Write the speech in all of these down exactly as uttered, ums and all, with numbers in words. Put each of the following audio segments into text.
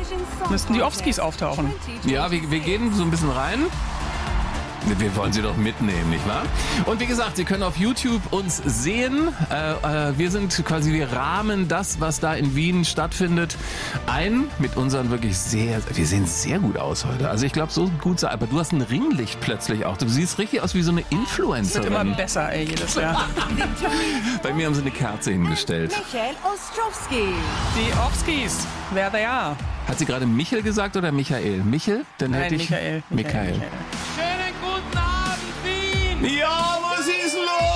müssten die Offskis auftauchen. Ja, wir, wir gehen so ein bisschen rein. Wir wollen sie doch mitnehmen, nicht wahr? Und wie gesagt, Sie können auf YouTube uns sehen. Äh, äh, wir sind quasi, wir rahmen das, was da in Wien stattfindet, ein mit unseren wirklich sehr, wir sehen sehr gut aus heute. Also ich glaube, so gut, aber du hast ein Ringlicht plötzlich auch. Du siehst richtig aus wie so eine Influencerin. Wird immer besser, ey, jedes Jahr. Bei mir haben sie eine Kerze hingestellt. Michael Ostrowski. Die Offskis, wer they are. Hat sie gerade Michel gesagt oder Michael? Michel? Dann Nein, hätte ich Michael. Michael. Michael. Schönen guten Abend, Wien! Ja, was ist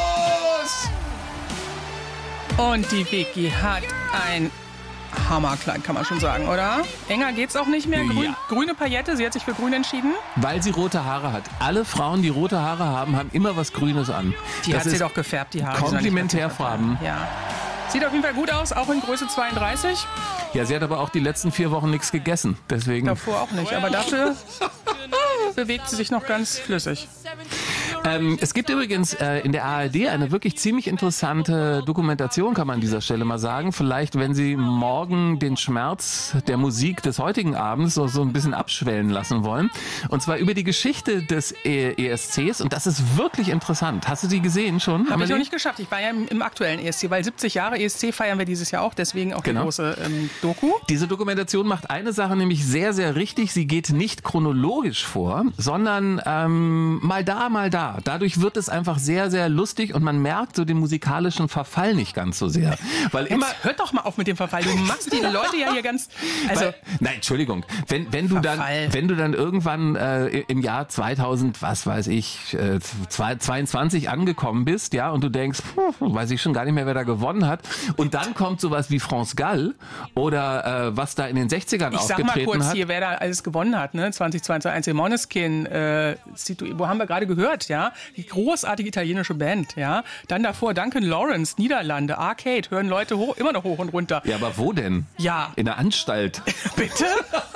los? Und die Vicky hat ein Hammerkleid, kann man schon sagen, oder? Enger geht's auch nicht mehr. Grün, Ja. Grüne Paillette, sie hat sich für grün entschieden. Weil sie rote Haare hat. Alle Frauen, die rote Haare haben, haben immer was Grünes an. Die Das hat sie ist doch gefärbt, die Haare. Die sind Komplementärfarben. nicht mehr- Ja. Sieht auf jeden Fall gut aus, auch in Größe zweiunddreißig. Ja, sie hat aber auch die letzten vier Wochen nichts gegessen. Deswegen. Davor auch nicht, aber dafür bewegt sie sich noch ganz flüssig. Ähm, es gibt übrigens äh, in der A R D eine wirklich ziemlich interessante Dokumentation, kann man an dieser Stelle mal sagen. Vielleicht, wenn Sie morgen den Schmerz der Musik des heutigen Abends so, so ein bisschen abschwellen lassen wollen. Und zwar über die Geschichte des E- ESCs. Und das ist wirklich interessant. Hast du die gesehen schon? Habe ich Amelie? noch nicht geschafft. Ich war ja im, im aktuellen E S C, weil siebzig Jahre E S C feiern wir dieses Jahr auch. Deswegen auch Genau. die große ähm, Doku. Diese Dokumentation macht eine Sache nämlich sehr, sehr richtig. Sie geht nicht chronologisch vor, sondern ähm, mal da, mal da. Dadurch wird es einfach sehr, sehr lustig und man merkt so den musikalischen Verfall nicht ganz so sehr. Weil immer, Jetzt hört doch mal auf mit dem Verfall. Du machst die Leute ja hier ganz... Also, weil, nein, Entschuldigung. Wenn, wenn du dann, Verfall. wenn du dann irgendwann äh, im Jahr zweitausend, was weiß ich, äh, zweiundzwanzig angekommen bist, ja, und du denkst, puh, weiß ich schon gar nicht mehr, wer da gewonnen hat. Und dann kommt sowas wie France Gall oder äh, was da in den sechzigern ich sag aufgetreten mal kurz hat. hier, wer da alles gewonnen hat. Ne? zwanzig zwanzig, Måneskin, äh, Situ- wo haben wir gerade gehört, ja? Die großartige italienische Band, ja? Dann davor Duncan Lawrence, Niederlande, Arcade, hören Leute hoch, immer noch hoch und runter. Ja, aber wo denn? Ja. In der Anstalt. Bitte?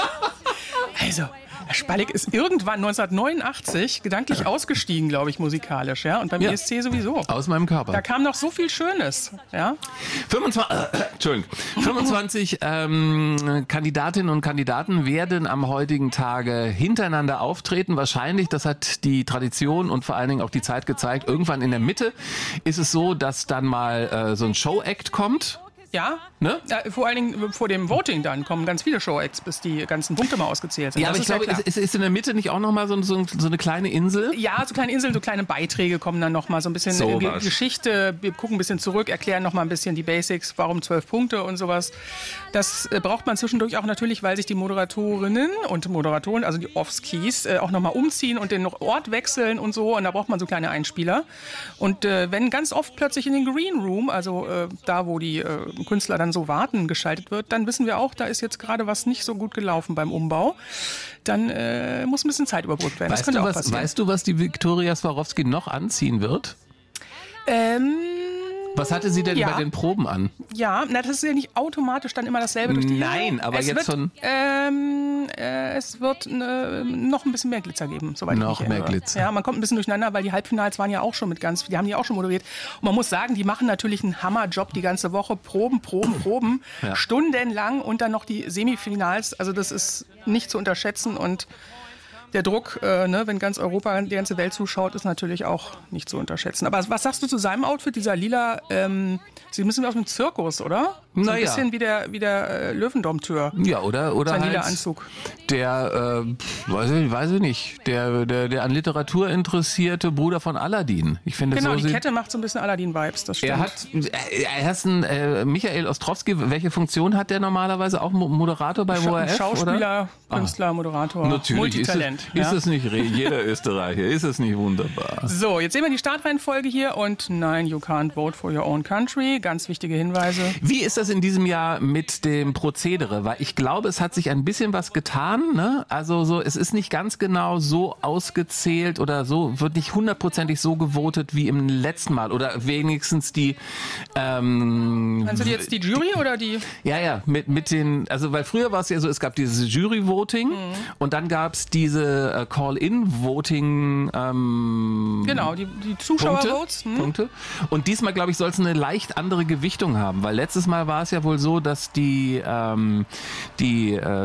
Also, Herr Spalleck ist irgendwann neunzehnhundertneunundachtzig gedanklich ausgestiegen, glaube ich, musikalisch, ja? Und beim Ja. E S C sowieso. Aus meinem Körper. Da kam noch so viel Schönes, ja? fünfundzwanzig, äh, Entschuldigung, fünfundzwanzig ähm, Kandidatinnen und Kandidaten werden am heutigen Tage hintereinander auftreten. Wahrscheinlich, das hat die Tradition und vor allen Dingen auch die Zeit gezeigt, irgendwann in der Mitte ist es so, dass dann mal äh, so ein Show-Act kommt. Ja, Ne? ja, vor allen Dingen vor dem Voting dann kommen ganz viele Show-Acts, bis die ganzen Punkte mal ausgezählt sind. Ja, Das aber ich ist glaube, klar. es ist, ist in der Mitte nicht auch nochmal so, so, so eine kleine Insel? Ja, so kleine Inseln, so kleine Beiträge kommen dann noch mal so ein bisschen So äh, Ge- was. Geschichte. Wir gucken ein bisschen zurück, erklären noch mal ein bisschen die Basics, warum zwölf Punkte und sowas. Das äh, braucht man zwischendurch auch natürlich, weil sich die Moderatorinnen und Moderatoren, also die Offskis, äh, auch noch mal umziehen und den Ort wechseln und so. Und da braucht man so kleine Einspieler. Und äh, wenn ganz oft plötzlich in den Green Room, also äh, da, wo die äh, Künstler dann so warten, geschaltet wird, dann wissen wir auch, da ist jetzt gerade was nicht so gut gelaufen beim Umbau. Dann äh, muss ein bisschen Zeit überbrückt werden. Das Weißt könnte du, auch was, passieren. weißt du, was die Viktoria Swarovski noch anziehen wird? Ähm, Was hatte sie denn Ja. bei den Proben an? Ja, na, das ist ja nicht automatisch dann immer dasselbe durch die Nein, aber es jetzt wird, von- Ähm, äh, es wird äh, noch ein bisschen mehr Glitzer geben, soweit Noch ich mich mehr erinnere. Glitzer. Ja, man kommt ein bisschen durcheinander, weil die Halbfinals waren ja auch schon mit ganz, die haben die auch schon moderiert. Und man muss sagen, die machen natürlich einen Hammerjob die ganze Woche. Proben, Proben, Proben, Ja. stundenlang und dann noch die Semifinals. Also das ist nicht zu unterschätzen und der Druck, äh, ne, wenn ganz Europa, die ganze Welt zuschaut, ist natürlich auch nicht zu unterschätzen. Aber was sagst du zu seinem Outfit, dieser lila, ähm, sie müssen aus einem Zirkus, oder? So ein Naja. bisschen wie der, wie der äh, Löwendomtür. Ja, oder, oder Sein lila halt Anzug. der, äh, pf, weiß ich, weiß ich nicht, der, der, der an Literatur interessierte Bruder von Aladdin. Ich finde, Genau, so die sieht- Kette macht so ein bisschen Aladdin-Vibes, das stimmt. Er hat, er er ist ein, äh, Michael Ostrowski, welche Funktion hat der normalerweise? Auch Mo- Moderator bei O R F, Schauspieler, oder? Künstler, Moderator, Natürlich, ist es, Multitalent. ist ja. es nicht re- jeder Österreicher, ist es nicht wunderbar? So, jetzt sehen wir die Startreihenfolge hier und nein, you can't vote for your own country. Ganz wichtige Hinweise. Wie ist das in diesem Jahr mit dem Prozedere? Weil ich glaube, es hat sich ein bisschen was getan. Ne? Also so, es ist nicht ganz genau so ausgezählt oder so, wird nicht hundertprozentig so gewotet wie im letzten Mal. Oder wenigstens die... Ähm, Meinst du jetzt die Jury oder die... Ja, ja, mit, mit den, also weil früher war es ja so, es gab dieses Jury-Voting und dann gab es diese äh, Call-In-Voting ähm, Genau, die, die Punkte, Zuschauervotes. Hm? Punkte. Und diesmal, glaube ich, soll es eine leicht andere Gewichtung haben, weil letztes Mal war es ja wohl so, dass die, ähm, die äh,